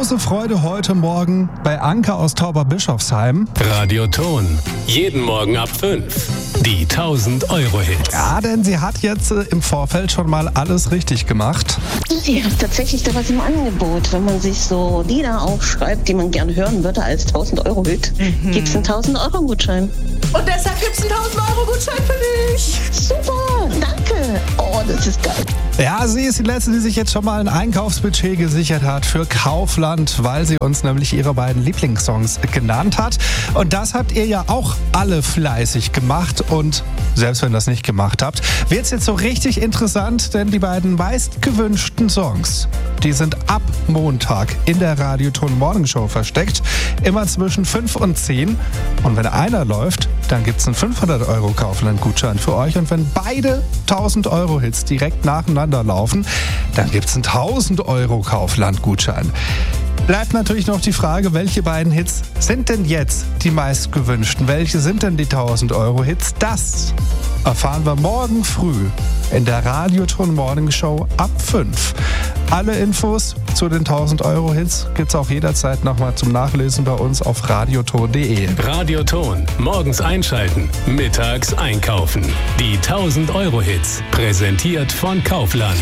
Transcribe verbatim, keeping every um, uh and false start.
große Freude heute Morgen bei Anke aus Tauberbischofsheim. Radioton. Jeden Morgen ab fünf. Die tausend-Euro-Hits. Ja, denn sie hat jetzt äh, im Vorfeld schon mal alles richtig gemacht. Ihr habt tatsächlich da was im Angebot. Wenn man sich so Lieder aufschreibt, die man gerne hören würde als tausend-Euro-Hit, mhm. gibt es einen tausend-Euro-Gutschein. Und deshalb gibt es einen tausend-Euro-Gutschein für dich. Super, danke. Oh, das ist geil. Ja, sie ist die Letzte, die sich jetzt schon mal ein Einkaufsbudget gesichert hat für Kaufland, weil sie uns nämlich ihre beiden Lieblingssongs genannt hat. Und das habt ihr ja auch alle fleißig gemacht. Und selbst wenn ihr das nicht gemacht habt, wird es jetzt so richtig interessant, denn die beiden meistgewünschten Songs, die sind ab Montag in der Radioton Morgenshow versteckt. Immer zwischen fünf und zehn. Und wenn einer läuft, dann gibt es einen fünfhundert-Euro-Kaufland-Gutschein für euch. Und wenn beide tausend-Euro-Hits direkt nacheinander laufen, dann gibt es einen tausend-Euro-Kaufland-Gutschein. Bleibt natürlich noch die Frage, welche beiden Hits sind denn jetzt die meistgewünschten? Welche sind denn die tausend-Euro-Hits? Das erfahren wir morgen früh in der Radioton Morning Show ab fünf. Alle Infos zu den tausend-Euro-Hits gibt es auch jederzeit nochmal zum Nachlesen bei uns auf radioton punkt de. Radioton. Morgens einschalten, mittags einkaufen. Die tausend-Euro-Hits. Präsentiert von Kaufland.